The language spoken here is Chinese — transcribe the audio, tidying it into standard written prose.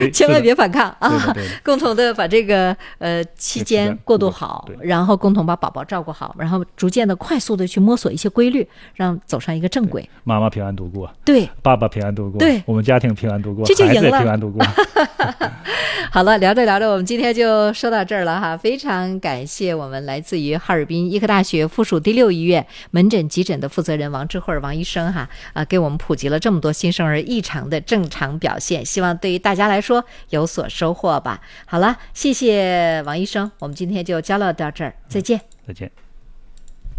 千万别反抗啊！ 对共同的把这个期间过渡好，然后共同把宝宝照顾好，然后逐渐的快速的去摸索一些规律，让走上一个正轨。 妈妈平安度过， 对， 爸爸平安度过， 对， 我们家庭平安度过， 这就赢了， 孩子也平安度过。 好了，聊着聊着，我们今天就说到这儿了哈。非常感谢我们来自于哈尔滨医科大学附属第6医院门诊急诊的负责人王智慧王医生哈给我们普及了这么多新生儿异常的正常表现，希望对于大家来说有所收获吧。好了，谢谢王医生，我们今天就交流到这儿，再见。 再见。